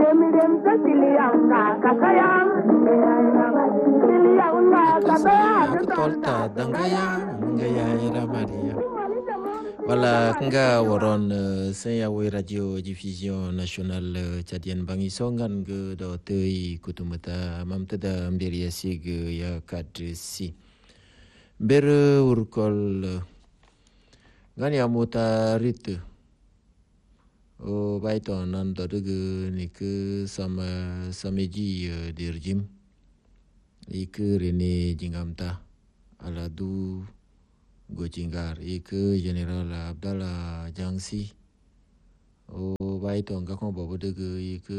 Tolta dangaya ngaya era Maria. Wala nga waron saya we radio diffusion nationale chadian bangi songan ge do tei kutumata mamtada mberi sig ya kadsi. Ber urkol ngani amuta rit. O baiton nan do ge nik sama sameji dirjim. Ik rene jingamta aladu gojingar ik general Abdallah Jangsi o baiton ga kon bobo de ik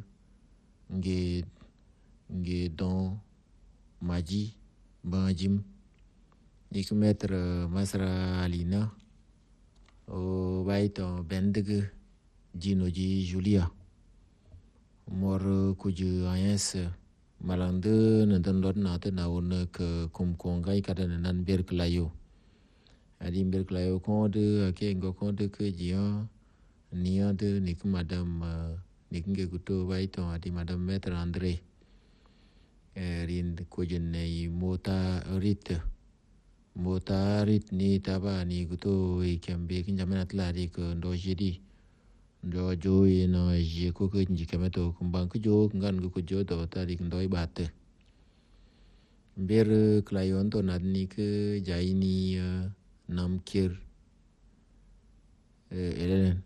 nge don maji banjim ik maître Masra Alina o baiton bendege jinoji Julia mor kuju ayes malande nandan lot na te na on ke kumkongai kada nan ber klayo adi ber klayo konde ake ngo konde ke jia nia de nik madam nik nge guto baito adi madam maître André rin ko jenne mota rit ni taba ni guto ikembe kinjamena tlari ko ndo jedi ndo jo ina je ko ko njikameto kumbang ko jo ngan ko jo to tari ndoi bate ber klayon to nadni ke jaini namkir elen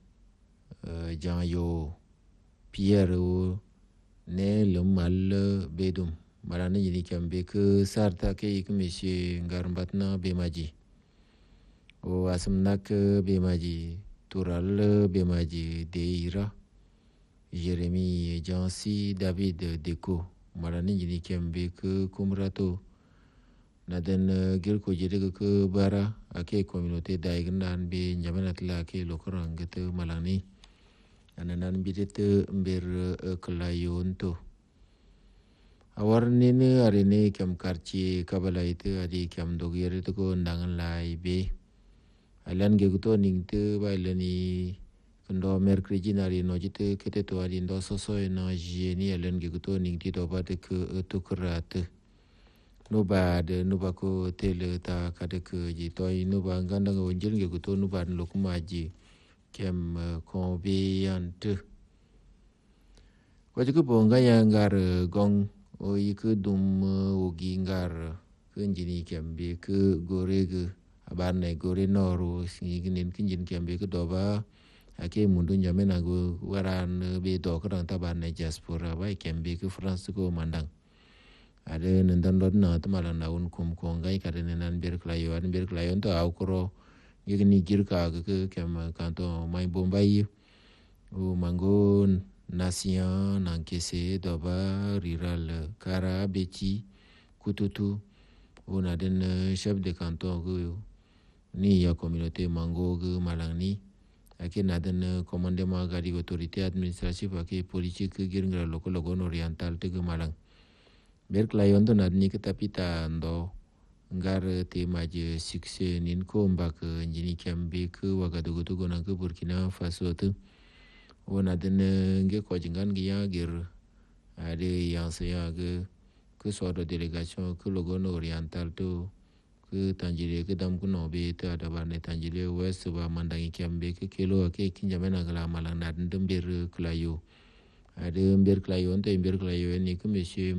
jayo pierre ne le mal bedum marane yini kambe ke sarta ke ik monsieur ngarmbatna bemaji o asmnak bemaji Tural Bemaji Deira Jérémy Jansi David Deco Marani jini kembe ke kumrato naden gir ko jede ke bara ake communauté daignan be nyamanat la ke lokorang gete malani ananan bidete mber klayonto awarni ne arene kam quartier kabalaite adi kam dogere to ko ndangan lai be alan ge guto ningte bailani kendo merkriji nari no jite kete to adi ndo soso na jeni alan ge guto ningti do bade ke tukrat no bade no bako tele ta kade ke jito ino banganda ngonjel ge guto no ban lokumaji kem conveyant wajiku bonga yangar gong o yiku dum o gingar kunjini kembe ke gorege abarne gore noru singinin kinjin kembe ke doba ake mundu nyamena go waran be do ko ta barne diaspora bai kembe ke France ko mandang ade nandan dot na tamala na un kum ko ngai kade nan ber klayo an ber klayo to awkro yigni girka ke kem kanto mai bombay o mango nation nankese doba riral kara beti kututu on a den chef de canton go ni ya communauté mango ge malangni ake naden commandement gadi autorité administrative ake politique girngra logon oriental te ge malang ber klayon to nadni ke tapita ndo ngar te maje succès nin ko mbak njini kambe ke wagadugo to gona ke Burkina Faso te on a den nge ko jingan gi ya gir ade yang se ya ge ke so de délégation ke logon oriental to ke tanjile ke dam kuno be ta ada barne tanjile west ba mandangi kambe ke kelo ke kinjamena gala malang na ndembir klayo ade mbir klayo onto mbir klayo ni ke monsieur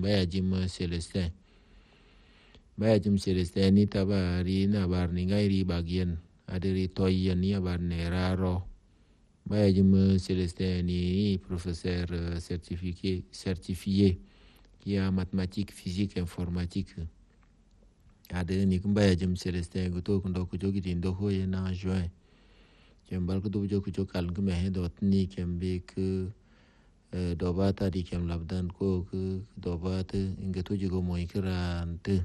Bayajim Celestin ni tabari na barni ngairi bagian ade ri toyen ni barne raro Bayajim Celestin ni professeur certifié qui a mathématiques physique informatique ade ni kumbaya jam Celestin guto kundo kujogi tindo ho ye na juin kembal kudo jo kujo kal ke mehe dot ni kembe ke dobata di kem labdan ko ke dobata ingeto jigo mo ikrante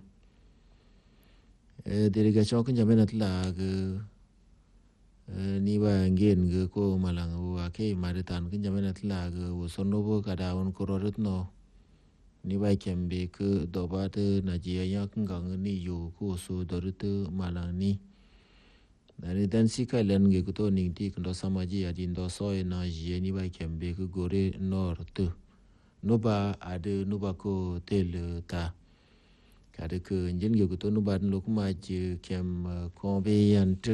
délégation ke jamenat la ke ni ba ngen ge ko malang wa ke maritan ke jamenat la ke wosonobo kada on kororut no ni ba kembe ke dobate na jia ya kang ni yo ko so dorute malani dari dan si kailan ge ko ning ti ndo samaji ya din do so na jia ni ba kembe ke gore nord nuba ade nuba ko tel ta kada ke njen ge ko nuba lo kuma je kem conveyant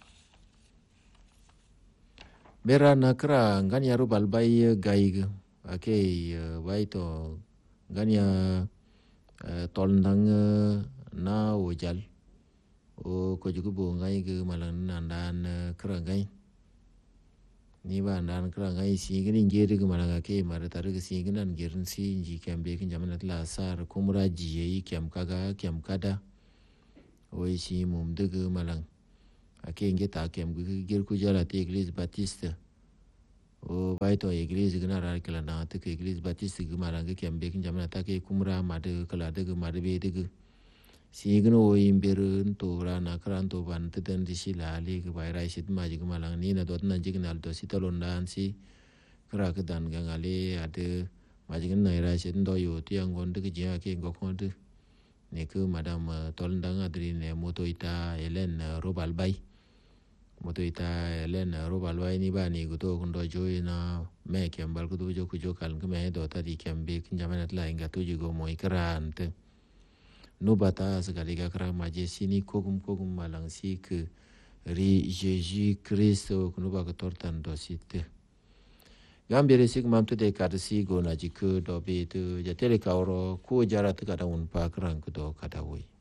bera nakra ngania rubal bay gaig ake bay to ngania tol ndang na ojal o ko jugu bo ngai ge malan nandan kra ngai ni ba nan kra ngai si gini ngere ge malanga ke mara tar ge si ginan gerin si ji kambe kin jamanat la sar kumra ji yi kem kaga kem kada o si mum de ge malang ake nge ta kem ge ger ku jala te Église Baptiste o bay to Église gina ra kala na te Église Baptiste ge malanga kem be kin jamanata ke kumra ma de kala de ge ma de be de ge si gina o imberu to ra na kran to ban te den di si la li ge bay ra sit ma ji ge malang ni na dot na ji gnal to si talon dan si kra ke dan ga ngale ade ma ji gin na ra sit ndo yo ti ang gon de ge ja ke go kon de ne ke madam tol ndang adri ne moto ita Helen Robal bay moto ita Helen Robal bay ni ba ni go to kun do jo na me kem bal ku jo kal ke me do ta di kem be kin jamanat la inga to ji go mo ikran te nubata sekali kakra maje sini kogum malang si ke ri Jésus Christ kunuba ke tortan dosite gambere sik mamtu de kadsi go na jiku do be tu jatele kauro ku jarat kada un pa krang do kada woi